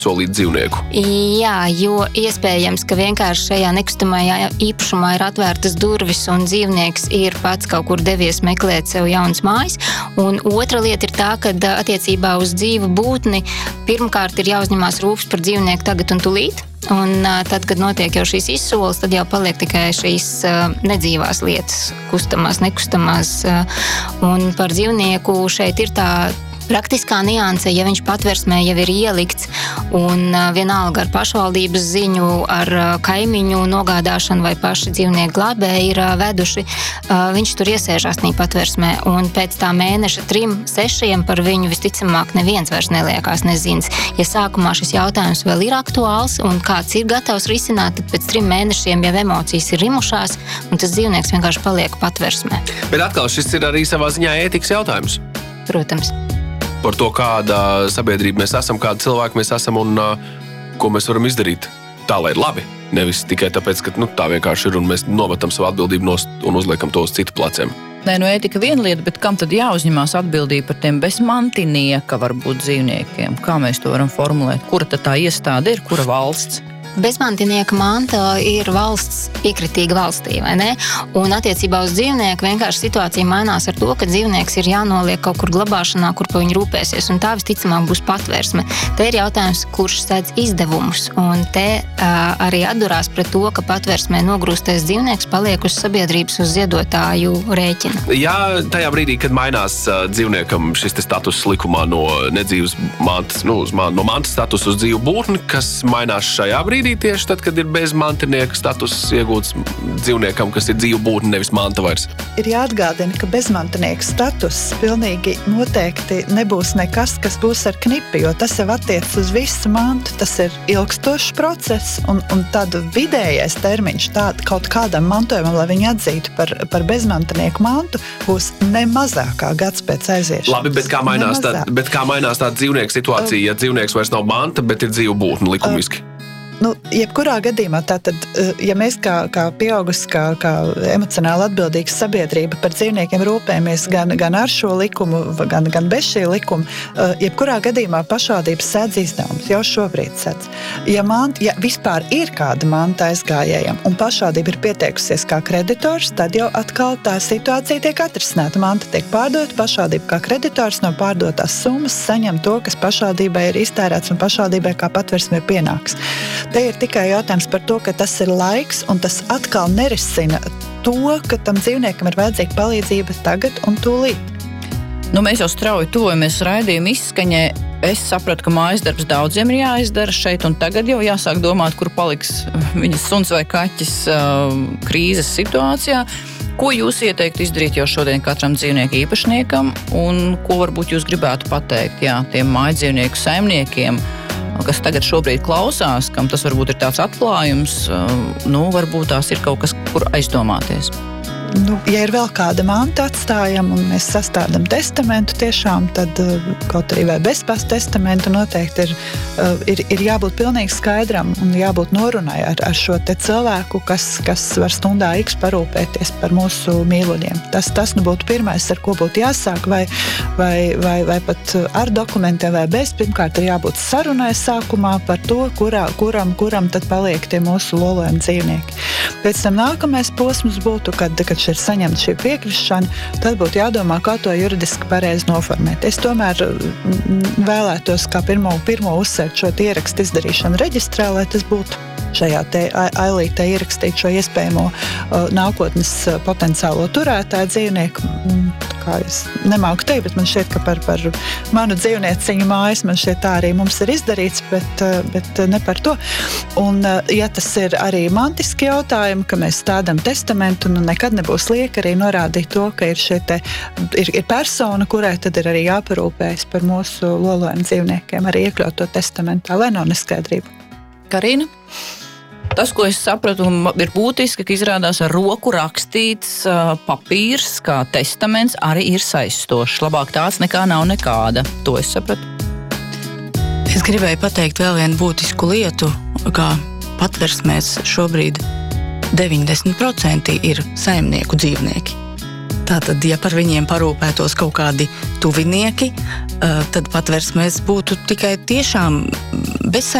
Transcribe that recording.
solīt dzīvnieku? Jā, jo iespējams, ka vienkārši šajā nekustamajā īpašumā ir atvērtas durvis un dzīvnieks ir pats kaut kur devies meklēt sev jaunas mājas. Un otra lieta ir tā, ka attiecībā uz dzīvu būtni pirmkārt ir jāuzņemās rūpes par dzīvnieku tagad un tulīt. Un tad, kad notiek jau šīs izsoles, tad jau paliek tikai šīs nedzīvās lietas, kustamās, nekustamās. Un par dzīvnieku šeit ir tā praktiskā nianse, ja viņš patversmē jau ir ielikts un vienalga ar pašvaldības ziņu, ar kaimiņu nogādāšanu vai paši dzīvnieku glābēji ir veduši, viņš tur iesēžās patversmē. Un pēc tā mēneša 3-6 par viņu visticamāk neviens vairs neliekās nezins. Ja sākumā šis jautājums vēl ir aktuāls un kāds ir gatavs risināt, tad pēc 3 mēnešiem jau emocijas ir rimušās un tas dzīvnieks vienkārši paliek patversmē. Bet atkal šis ir arī savā ziņā ētikas jautājums. Protams. Par to, kāda sabiedrība mēs esam, kāda cilvēki mēs esam un ko mēs varam izdarīt tā, lai ir labi. Nevis tikai tāpēc, ka tā vienkārši ir un mēs nometam savu atbildību un uzliekam to uz citu pleciem. Nē, ētika viena lieta, bet kam tad jāuzņemās atbildība par tiem bezmantinieka varbūt dzīvniekiem? Kā mēs to varam formulēt? Kura tad tā iestāde ir, kura valsts? Bezmantinieka manta ir valsts piekritīga valstī, vai ne? Un attiecībā uz dzīvnieku vienkārši situācija mainās ar to, ka dzīvnieks ir jānoliek kaut kur glabāšanā, kur pa viņu rūpēsies, un tā visticamāk būs patvērsme. Te ir jautājums, kurš sēdz izdevumus, un te arī atdurās pret to, ka patvērsmē nogrūstais dzīvnieks paliek uz sabiedrības uz ziedotāju rēķina. Jā, tajā brīdī, kad mainās dzīvniekam šis status likumā no nedzīvas mantas, no mantas status uz dzīvu būtni, kas mainās šajā brīdī, tieši tad, kad ir bezmantinieka status iegūts dzīvniekam, kas ir dzīvu būtne, nevis manta vairs. Ir jāatgādina, ka bezmantinieka status pilnīgi noteikti nebūs nekas, kas būs ar knipi, jo tas jau attiec uz visu mantu. Tas ir ilgstošs process, un tad vidējais termiņš kaut kādam mantojumam, lai viņu atzītu par bezmantinieku mantu, būs nemazākā gads pēc aiziešana. Labi, bet kā mainās tā dzīvnieka situācija, ja dzīvnieks vairs nav manta, bet ir dzīvu būtne likumiski? Jebkurā gadījumā tātad, ja mēs kā pieaugusi, kā emocionāli atbildīgas sabiedrība par dzīvniekiem rūpējamies gan ar šo likumu, gan bez šī likuma, jebkurā gadījumā pašvaldības sēdz izdevumus, jau šobrīd sēdz. Ja vispār ir kāda manta aizgājējam un pašvaldība ir pieteikusies kā kreditors, tad jau atkal tā situācija tiek atrisināta. Manta tiek pārdota, pašvaldība kā kreditors no pārdotās summas saņem to, kas pašvaldībai ir iztērēts un pašvaldībai kā patversmē pienāks. Te ir tikai jautājums par to, ka tas ir laiks, un tas atkal nerisina to, ka tam dzīvniekam ir vajadzīga palīdzība tagad un tūlīt. Mēs jau strauji tuvojamies raidījuma izskaņai. Es sapratu, ka mājas darbs daudziem ir jāizdara šeit, un tagad jau jāsāk domāt, kur paliks viņas suns vai kaķis krīzes situācijā. Ko jūs ieteiktu izdarīt jau šodien katram dzīvnieku īpašniekam, un ko varbūt jūs gribētu pateikt tiem mājdzīvnieku saimniekiem, kas tagad šobrīd klausās, kam tas varbūt ir tāds atklājums, varbūt tās ir kaut kas, kur aizdomāties. Ja ir vēl kāda manta atstājama un mēs sastādam testamentu tiešām, tad kaut arī vai bezpasta testamentu noteikti ir jābūt pilnīgi skaidram un jābūt norunai ar šo te cilvēku, kas var stundā X parūpēties par mūsu mīluļiem. Tas būtu pirmais, ar ko būtu jāsāk, vai pat ar dokumentiem vai bez. Pirmkārt ir jābūt sarunai sākumā par to, kuram tad paliek tie mūsu lolojumi dzīvnieki. Pēc tam nākamais posms būtu, kad ir saņemta šī piekrišana, tad būtu jādomā, kā to juridiski pareizi noformēt. Es tomēr vēlētos kā pirmo uzsvērt šo ierakstu izdarīšanu reģistrā, lai tas būtu šajā te ailītē ierakstīt šo iespējamo nākotnes potenciālo turētāju dzīvnieku. Kā es nemāku teikt, bet man šķiet, ka par manu dzīvnieciņu mājas man šķiet tā arī mums ir izdarīts, bet ne par to. Un ja tas ir arī mantiski jautājumi, ka mēs stādam testamentu, nekad nebūs lieka arī norādīt to, ka ir persona, kurai tad ir arī jāparūpējas par mūsu lolojumu dzīvniekiem, arī iekļaut to testamentā, lai nav neskaidrība. Karina? Tas, ko es sapratu, ir būtiski, ka izrādās ar roku rakstīts papīrs, kā testaments, arī ir saistošs. Labāk tāds nekā nav nekāda. To es sapratu. Es gribēju pateikt vēl vienu būtisku lietu, kā patversmēs šobrīd 90% ir saimnieku dzīvnieki. Tātad, ja par viņiem parūpētos kaut kādi tuvinieki, tad patversmēs būtu tikai tiešām bezsaimniecības